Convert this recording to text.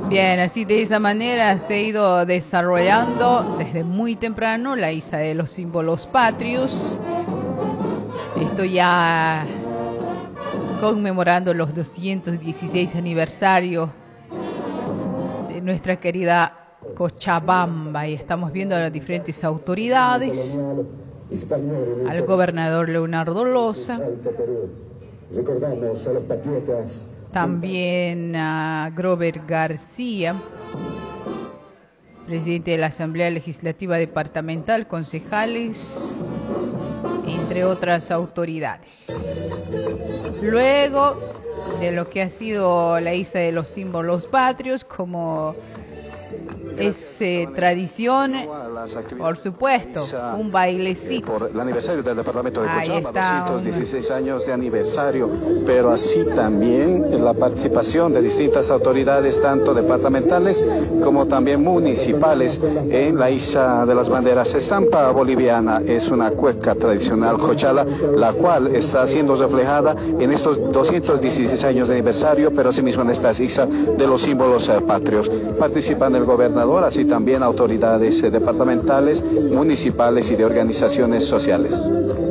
Bien, así de esa manera se ha ido desarrollando desde muy temprano la Isla de los Símbolos Patrios. Esto ya conmemorando los 216 aniversarios de nuestra querida Cochabamba, y estamos viendo a las diferentes autoridades, al gobernador Leonardo Loza, recordamos a los patriotas, también a Grover García, presidente de la Asamblea Legislativa Departamental, concejales, entre otras autoridades. Luego de lo que ha sido la Isla de los Símbolos Patrios, como es tradición, por supuesto, un bailecito. Por el aniversario del departamento de Ahí Cochabamba, está 216 años de aniversario, pero así también la participación de distintas autoridades, tanto departamentales como también municipales, en la Isla de las Banderas. Estampa boliviana es una cueca tradicional cochala, la cual está siendo reflejada en estos 216 años de aniversario, pero asimismo en esta Isla de los Símbolos Patrios. Participan el gobernador, así también autoridades departamentales, municipales y de organizaciones sociales.